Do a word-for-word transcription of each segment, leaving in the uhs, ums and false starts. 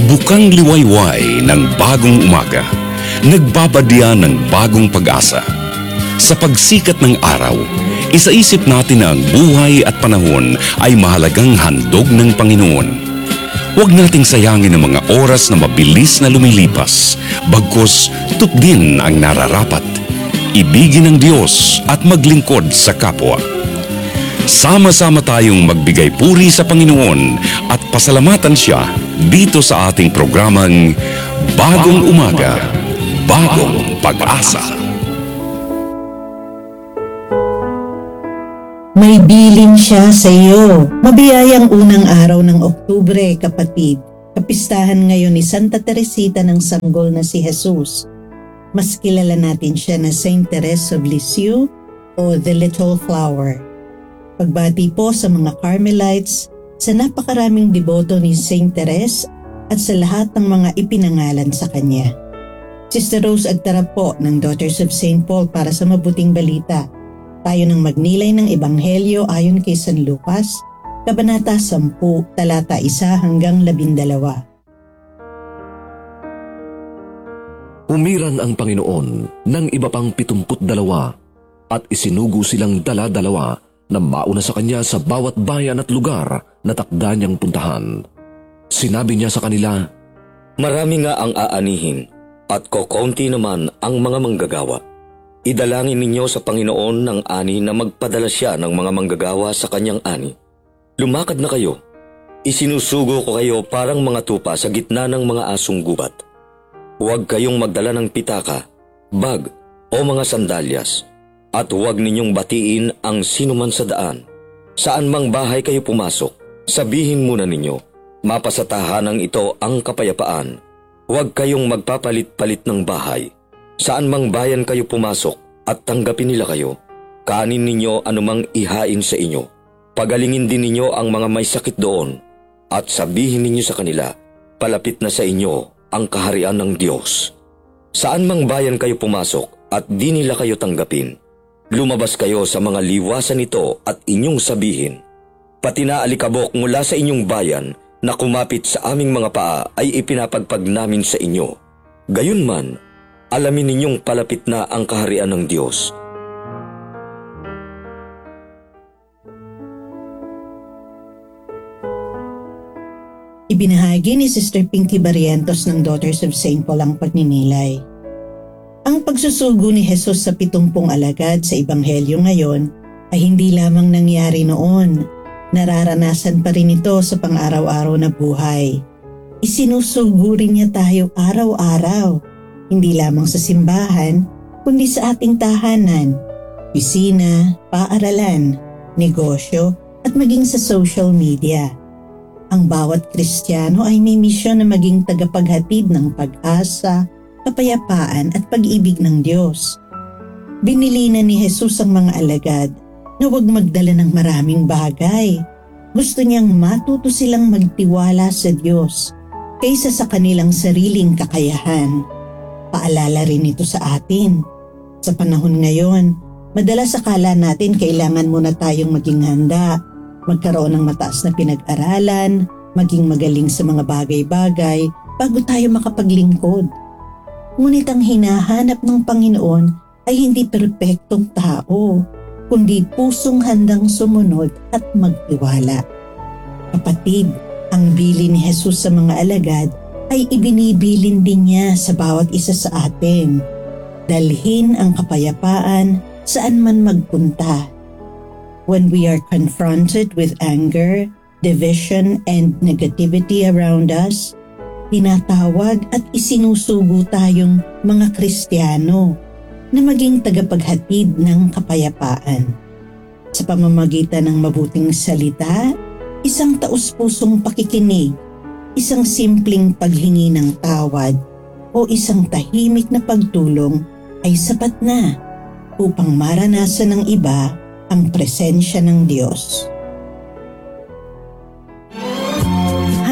Bukang liwayway ng bagong umaga, nagbabadya ng bagong pag-asa. Sa pagsikat ng araw, isaisip natin na ang buhay at panahon ay mahalagang handog ng Panginoon. Huwag nating sayangin ang mga oras na mabilis na lumilipas, bagkus tupdin ang nararapat. Ibigin ng Diyos at maglingkod sa kapwa. Sama-sama tayong magbigay puri sa Panginoon at pasalamatan Siya dito sa ating programang Bagong Umaga, Bagong Pag-asa. May bilin siya sa iyo. Mabiyayang unang araw ng Oktubre, kapatid. Kapistahan ngayon ni Santa Teresita ng Sanggol na si Jesus. Mas kilala natin siya na Saint Therese of Lisieux o The Little Flower. Pagbati po sa mga Carmelites, sa napakaraming deboto ni Saint Therese at sa lahat ng mga ipinangalan sa kanya. Sister Rose agtarap po ng Daughters of Saint Paul para sa mabuting balita. Tayo nang magnilay ng Ebanghelyo ayon kay San Lucas, Kabanata sampu, talata isa hanggang labindalawa. Umiran ang Panginoon ng iba pang pitumput dalawa at isinugo silang dala-dalawa na mauna sa kanya sa bawat bayan at lugar na takda niyang puntahan. Sinabi niya sa kanila, "Marami nga ang aanihin at kokonti naman ang mga manggagawa. Idalangin ninyo sa Panginoon ng ani na magpadala siya ng mga manggagawa sa kanyang ani. Lumakad na kayo. Isinusugo ko kayo parang mga tupa sa gitna ng mga asong gubat. Huwag kayong magdala ng pitaka, bag o mga sandalyas. At huwag ninyong batiin ang sinuman sa daan. Saan mang bahay kayo pumasok, sabihin muna ninyo, mapasatahanang ito ang kapayapaan. Huwag kayong magpapalit-palit ng bahay. Saan mang bayan kayo pumasok at tanggapin nila kayo, kanin ninyo anumang ihain sa inyo. Pagalingin din ninyo ang mga may sakit doon at sabihin ninyo sa kanila, palapit na sa inyo ang kaharian ng Diyos. Saan mang bayan kayo pumasok at di nila kayo tanggapin, lumabas kayo sa mga liwasan nito at inyong sabihin, pati na alikabok mula sa inyong bayan na kumapit sa aming mga paa ay ipinapagpag namin sa inyo. Gayunman, alamin ninyong palapit na ang kaharian ng Diyos." Ibinahagi ni Sister Pinky Barrientos ng Daughters of Saint Paul ang pagninilay. Ang pagsusugo ni Jesus sa pitumpung alagad sa Ebanghelyo ngayon ay hindi lamang nangyari noon. Nararanasan pa rin ito sa pang-araw-araw na buhay. Isinusugo rin niya tayo araw-araw, hindi lamang sa simbahan, kundi sa ating tahanan, opisina, paaralan, negosyo, at maging sa social media. Ang bawat Kristiyano ay may misyon na maging tagapaghatid ng pag-asa, kapayapaan at pag-ibig ng Diyos. Binilinan ni Jesus ang mga alagad na huwag magdala ng maraming bagay. Gusto niyang matuto silang magtiwala sa Diyos kaysa sa kanilang sariling kakayahan. Paalala rin ito sa atin. Sa panahon ngayon, madalas akala natin kailangan muna tayong maging handa, magkaroon ng mataas na pinag-aralan, maging magaling sa mga bagay-bagay bago tayo makapaglingkod. Ngunit ang hinahanap ng Panginoon ay hindi perpektong tao, kundi pusong handang sumunod at magtiwala. Kapatid, ang bilin ni Jesus sa mga alagad ay ibinibilin din niya sa bawat isa sa atin. Dalhin ang kapayapaan saan man magpunta. When we are confronted with anger, division, and negativity around us, tinatawag at isinusugo tayong mga Kristiyano na maging tagapaghatid ng kapayapaan. Sa pamamagitan ng mabuting salita, isang taus-pusong pakikinig, isang simpleng paghingi ng tawad, o isang tahimik na pagtulong ay sapat na upang maranasan ng iba ang presensya ng Diyos.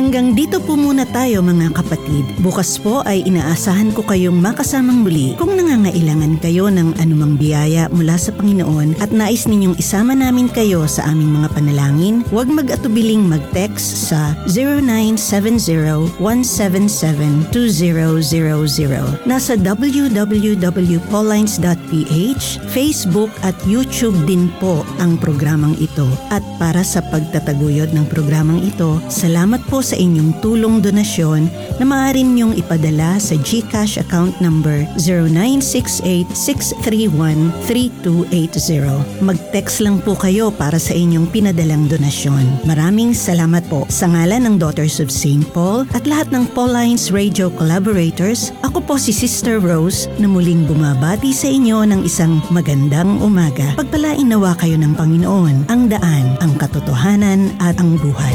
Hanggang dito po muna tayo mga kapatid. Bukas po ay inaasahan ko kayong makasamang muli kung nangangailangan kayo ng anumang biyaya mula sa Panginoon at nais ninyong isama namin kayo sa aming mga panalangin, huwag mag-atubiling mag-text sa zero nine seven zero one seven seven two zero zero zero. Nasa w w w dot paulines dot p h, Facebook at YouTube din po ang programang ito. At para sa pagtataguyod ng programang ito, salamat po sa inyong tulong donasyon na maaari niyong ipadala sa GCash account number zero nine six eight six three one three two eight zero. Mag-text lang po kayo para sa inyong pinadalang donasyon. Maraming salamat po. Sa ngalan ng Daughters of Saint Paul at lahat ng Paulines Radio collaborators, ako po si Sister Rose na muling bumabati sa inyo ng isang magandang umaga. Pagpalain nawa kayo ng Panginoon, ang daan, ang katotohanan at ang buhay.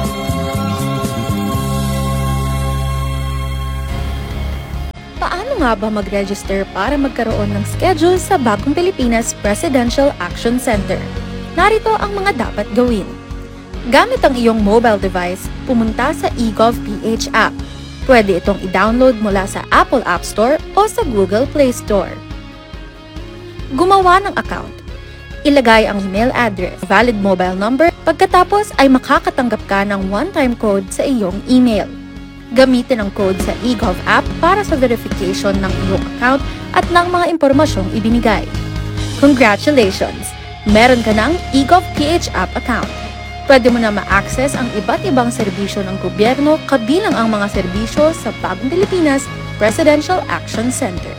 Paano nga ba mag-register para magkaroon ng schedule sa Bagong Pilipinas Presidential Action Center? Narito ang mga dapat gawin. Gamit ang iyong mobile device, pumunta sa eGovPH app. Pwede itong i-download mula sa Apple App Store o sa Google Play Store. Gumawa ng account. Ilagay ang email address, valid mobile number, pagkatapos ay makakatanggap ka ng one-time code sa iyong email. Gamitin ang code sa eGov app para sa verification ng iyong account at ng mga impormasyong ibinigay. Congratulations! Meron ka ng eGovPH app account. Pwede mo na ma-access ang iba't ibang serbisyo ng gobyerno kabilang ang mga serbisyo sa Bagong Pilipinas Presidential Action Center.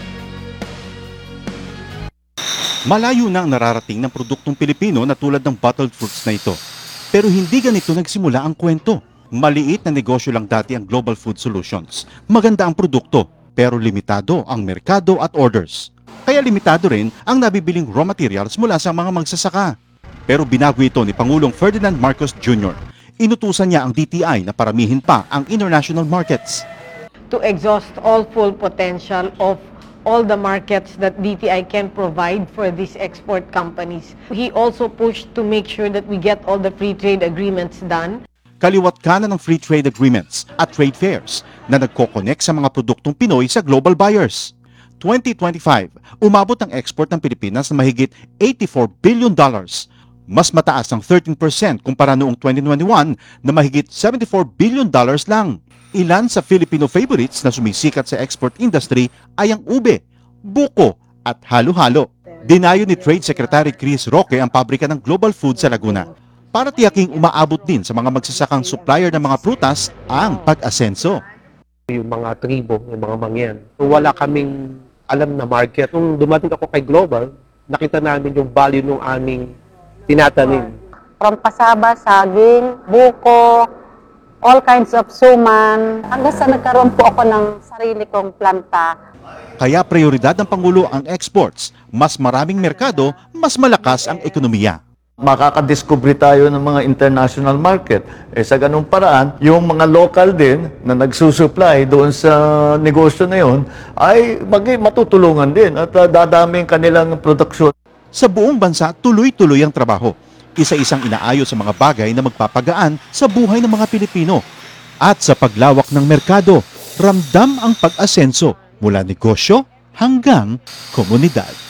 Malayo na ang nararating ng produktong Pilipino na tulad ng bottled fruits na ito. Pero hindi ganito nagsimula ang kwento. Maliit na negosyo lang dati ang Global Food Solutions. Maganda ang produkto, pero limitado ang merkado at orders. Kaya limitado rin ang nabibiling raw materials mula sa mga magsasaka. Pero binago ito ni Pangulong Ferdinand Marcos Junior Inutusan niya ang D T I na paramihin pa ang international markets. To exhaust all full potential of all the markets that D T I can provide for these export companies. He also pushed to make sure that we get all the free trade agreements done. Kaliwat kanan ng free trade agreements at trade fairs na nagko-connect sa mga produktong Pinoy sa global buyers. twenty twenty-five, umabot ang export ng Pilipinas na mahigit eighty-four billion dollars. Mas mataas ng thirteen percent kumpara noong twenty twenty-one na mahigit seventy-four billion dollars lang. Ilan sa Filipino favorites na sumisikat sa export industry ay ang ube, buko at halo-halo. Dinayo ni Trade Secretary Chris Roque ang pabrika ng Global Food sa Laguna para tiyaking umaabot din sa mga magsasakang supplier ng mga prutas ang pag-asenso. Yung mga tribo, yung mga mangyan. Wala kaming alam na market. Nung dumating ako kay Global, nakita namin yung value ng aming tinatanim. From pasaba, saging, buko, all kinds of suman, hanggang sa nagkaroon po ako ng sarili kong planta. Kaya prioridad ng Pangulo ang exports. Mas maraming merkado, mas malakas ang ekonomiya. Makakadiscover tayo ng mga international market. Eh, sa ganung paraan, yung mga local din na nagsusupply doon sa negosyo na yun ay mag- matutulungan din at uh, dadami ang kanilang produksyon. Sa buong bansa, tuloy-tuloy ang trabaho. Isa-isang inaayos sa mga bagay na magpapagaan sa buhay ng mga Pilipino. At sa paglawak ng merkado, ramdam ang pag-asenso mula negosyo hanggang komunidad.